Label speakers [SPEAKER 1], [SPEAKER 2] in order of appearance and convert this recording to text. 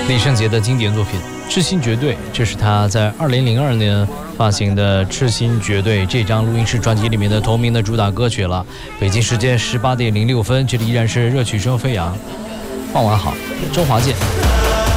[SPEAKER 1] 李圣杰的经典作品《痴心绝对》，这是他在2002年发行的《痴心绝对》这张录音室专辑里面的同名的主打歌曲了。北京时间18:06，这里依然是热曲声飞扬。傍晚好，周华健。